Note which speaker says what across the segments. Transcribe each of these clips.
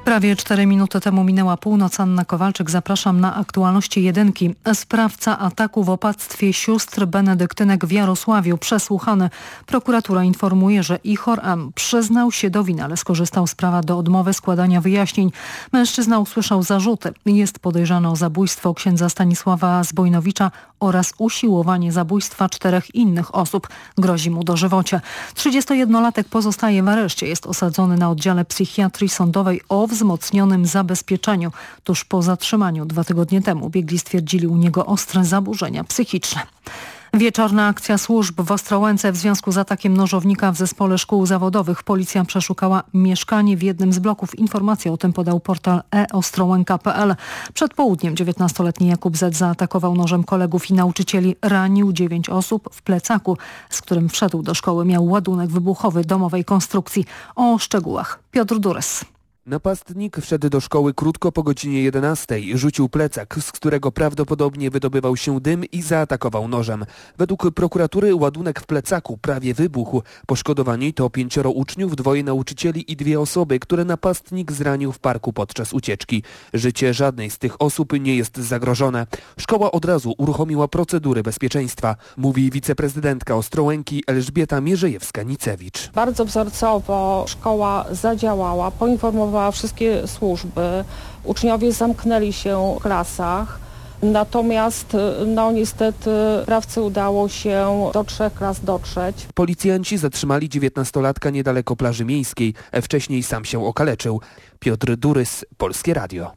Speaker 1: Prawie 4 minuty temu minęła północ. Anna Kowalczyk, zapraszam na aktualności jedynki. Sprawca ataku w opactwie sióstr benedyktynek w Jarosławiu przesłuchany. Prokuratura informuje, że Ihor M. przyznał się do winy, ale skorzystał z prawa do odmowy składania wyjaśnień. Mężczyzna usłyszał zarzuty. Jest podejrzany o zabójstwo księdza Stanisława Zbojnowicza oraz usiłowanie zabójstwa 4 innych osób. Grozi mu dożywocie. 31-latek pozostaje w areszcie. Jest osadzony na oddziale psychiatrii sądowej o wzmocnionym zabezpieczeniu. Tuż po zatrzymaniu 2 tygodnie temu biegli stwierdzili u niego ostre zaburzenia psychiczne. Wieczorna akcja służb w Ostrołęce w związku z atakiem nożownika w zespole szkół zawodowych. Policja przeszukała mieszkanie w jednym z bloków. Informację o tym podał portal eostrołęka.pl. Przed południem 19-letni Jakub Z. zaatakował nożem kolegów i nauczycieli. Ranił 9 osób. W plecaku, z którym wszedł do szkoły, miał ładunek wybuchowy domowej konstrukcji. O szczegółach Piotr Durys.
Speaker 2: Napastnik wszedł do szkoły krótko po godzinie 11. Rzucił plecak, z którego prawdopodobnie wydobywał się dym i zaatakował nożem. Według prokuratury ładunek w plecaku prawie wybuchł. Poszkodowani to 5 uczniów, 2 nauczycieli i 2 osoby, które napastnik zranił w parku podczas ucieczki. Życie żadnej z tych osób nie jest zagrożone. Szkoła od razu uruchomiła procedury bezpieczeństwa, mówi wiceprezydentka Ostrołęki Elżbieta Mierzejewska-Nicewicz.
Speaker 3: Bardzo wzorcowo szkoła zadziałała, poinformowała wszystkie służby. Uczniowie zamknęli się w klasach. Natomiast niestety sprawcy udało się do 3 klas dotrzeć.
Speaker 2: Policjanci zatrzymali 19-latka niedaleko plaży miejskiej. Wcześniej sam się okaleczył. Piotr Durys, Polskie Radio.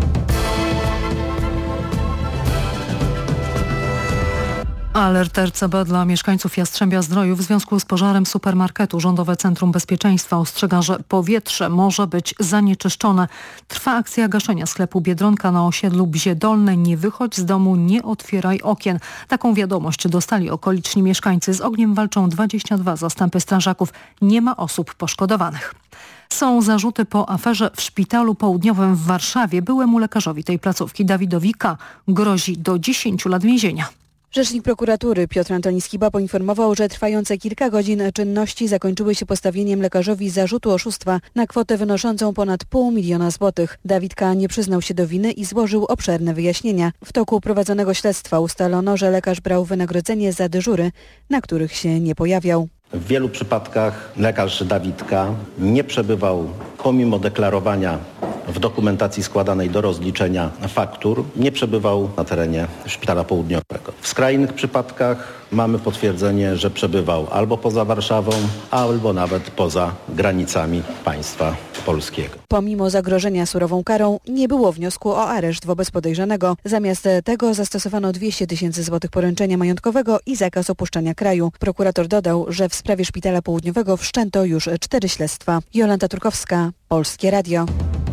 Speaker 1: Alert RCB dla mieszkańców Jastrzębia-Zdroju w związku z pożarem supermarketu. Rządowe Centrum Bezpieczeństwa ostrzega, że powietrze może być zanieczyszczone. Trwa akcja gaszenia sklepu Biedronka na osiedlu Bzie Dolne. Nie wychodź z domu, nie otwieraj okien. Taką wiadomość dostali okoliczni mieszkańcy. Z ogniem walczą 22 zastępy strażaków. Nie ma osób poszkodowanych. Są zarzuty po aferze w Szpitalu Południowym w Warszawie. Byłemu lekarzowi tej placówki Dawidowi K. grozi do 10 lat więzienia.
Speaker 4: Rzecznik prokuratury Piotr Antoni Skiba poinformował, że trwające kilka godzin czynności zakończyły się postawieniem lekarzowi zarzutu oszustwa na kwotę wynoszącą ponad 500 000 złotych. Dawid K. nie przyznał się do winy i złożył obszerne wyjaśnienia. W toku prowadzonego śledztwa ustalono, że lekarz brał wynagrodzenie za dyżury, na których się nie pojawiał.
Speaker 5: W wielu przypadkach lekarz Dawid K. nie przebywał, pomimo deklarowania w dokumentacji składanej do rozliczenia faktur, nie przebywał na terenie Szpitala Południowego. W skrajnych przypadkach mamy potwierdzenie, że przebywał albo poza Warszawą, albo nawet poza granicami państwa polskiego.
Speaker 4: Pomimo zagrożenia surową karą nie było wniosku o areszt wobec podejrzanego. Zamiast tego zastosowano 200 000 złotych poręczenia majątkowego i zakaz opuszczania kraju. Prokurator dodał, że w sprawie Szpitala Południowego wszczęto już 4 śledztwa. Jolanta Turkowska, Polskie Radio.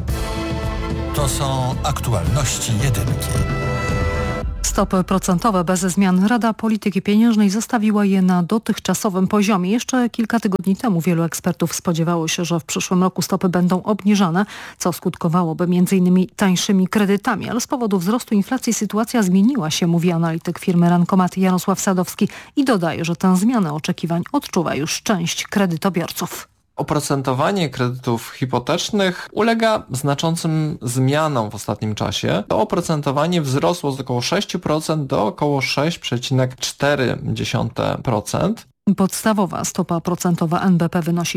Speaker 6: To są aktualności jedynki.
Speaker 1: Stopy procentowe bez zmian. Rada Polityki Pieniężnej zostawiła je na dotychczasowym poziomie. Jeszcze kilka tygodni temu wielu ekspertów spodziewało się, że w przyszłym roku stopy będą obniżane, co skutkowałoby m.in. tańszymi kredytami. Ale z powodu wzrostu inflacji sytuacja zmieniła się, mówi analityk firmy Rankomat Jarosław Sadowski i dodaje, że tę zmianę oczekiwań odczuwa już część kredytobiorców.
Speaker 7: Oprocentowanie kredytów hipotecznych ulega znaczącym zmianom w ostatnim czasie. To oprocentowanie wzrosło z około 6% do około 6,4%.
Speaker 1: Podstawowa stopa procentowa NBP wynosi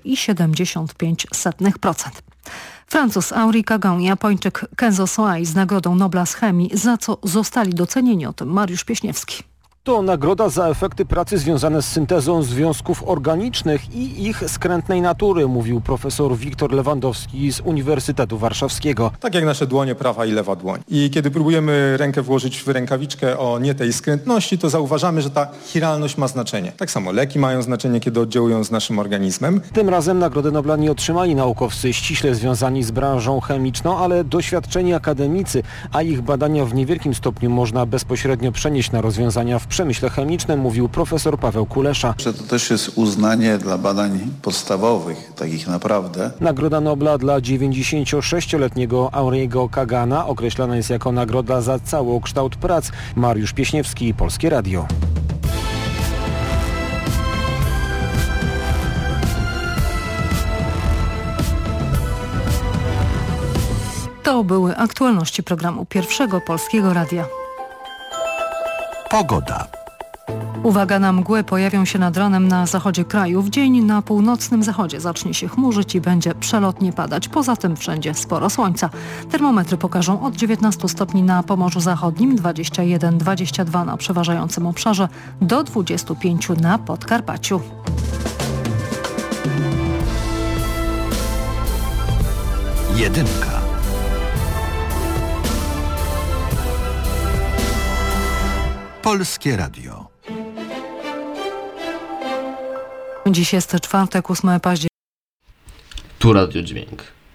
Speaker 1: 3,75%. Francuz Henri Cagon i Japończyk Kenzo Soai z Nagrodą Nobla z chemii, za co zostali docenieni. O tym Mariusz Pieśniewski.
Speaker 8: To nagroda za efekty pracy związane z syntezą związków organicznych i ich skrętnej natury, mówił profesor Wiktor Lewandowski z Uniwersytetu Warszawskiego.
Speaker 9: Tak jak nasze dłonie, prawa i lewa dłoń. I kiedy próbujemy rękę włożyć w rękawiczkę o nie tej skrętności, to zauważamy, że ta chiralność ma znaczenie. Tak samo leki mają znaczenie, kiedy oddziałują z naszym organizmem.
Speaker 8: Tym razem Nagrodę Nobla nie otrzymali naukowcy ściśle związani z branżą chemiczną, ale doświadczeni akademicy, a ich badania w niewielkim stopniu można bezpośrednio przenieść na rozwiązania w przemyśle chemicznym, mówił profesor Paweł Kulesza.
Speaker 10: Że to też jest uznanie dla badań podstawowych, takich naprawdę.
Speaker 8: Nagroda Nobla dla 96-letniego Henri'ego Cagana określana jest jako nagroda za całokształt prac. Mariusz Pieśniewski, Polskie Radio.
Speaker 1: To były aktualności programu Pierwszego Polskiego Radia.
Speaker 6: Pogoda.
Speaker 1: Uwaga na mgły, pojawią się nad ranem na zachodzie kraju. W dzień na północnym zachodzie zacznie się chmurzyć i będzie przelotnie padać. Poza tym wszędzie sporo słońca. Termometry pokażą od 19 stopni na Pomorzu Zachodnim, 21-22 na przeważającym obszarze, do 25 na Podkarpaciu.
Speaker 6: Jedynka. Polskie Radio.
Speaker 1: Dziś jest czwartek, 8 października.
Speaker 11: Tu Radio Dźwięk.